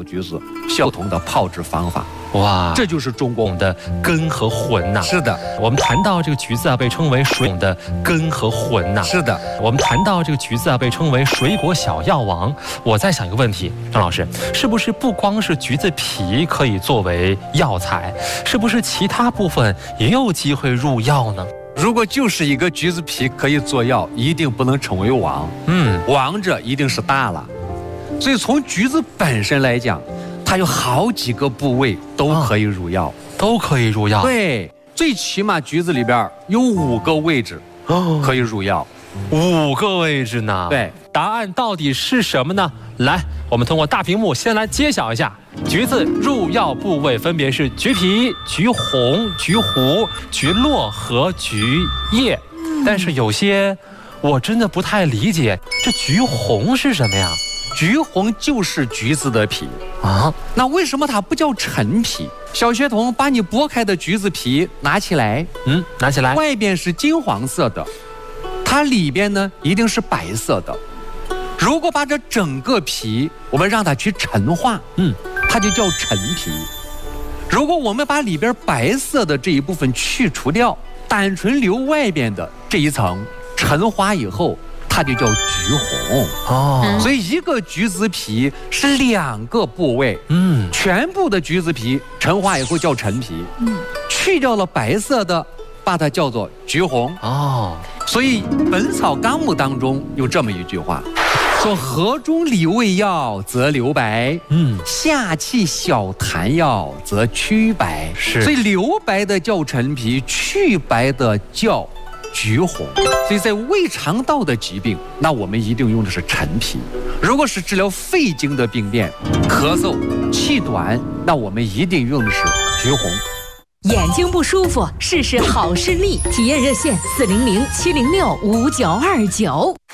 橘子相同的泡制方法。 哇， 这就是中国的根和魂呐。 是的， 我们谈到这个橘子啊，被称为水的根和魂呐。 是的， 我们谈到这个橘子啊，被称为水果小药王。我在想一个问题，张老师，是不是不光是橘子皮可以作为药材，是不是其他部分也有机会入药呢？ 如果就是一个橘子皮可以做药，一定不能成为王。王者一定是大了。所以从橘子本身来讲，它有好几个部位都可以入药， 都可以入药。 对，最起码橘子里边有5个位置可以入药 ，5个位置呢？ 对， 答案到底是什么呢？来，我们通过大屏幕先来揭晓一下，橘子入药部位分别是橘皮、橘红、橘核、橘络和橘叶。但是有些我真的不太理解，这橘红是什么呀？ 橘红就是橘子的皮啊，那为什么它不叫陈皮？小学童，把你剥开的橘子皮拿起来， 拿起来， 外边是金黄色的，它里边呢一定是白色的。如果把这整个皮我们让它去陈化，它就叫陈皮。如果我们把里边白色的这一部分去除掉，单纯留外边的这一层，陈化以后，它就叫橘红。所以一个橘子皮是2个部位，全部的橘子皮陈化以后叫陈皮，去掉了白色的，把它叫做橘红。所以《本草纲目》当中有这么一句话，说河中里味药则留白，下气小痰药则祛白。所以留白的叫陈皮，祛白的叫橘红。所以在胃肠道的疾病，那我们一定用的是陈皮。如果是治疗肺经的病变，咳嗽、气短，那我们一定用的是橘红。 眼睛不舒服，试试好视力，体验热线400-706-5929。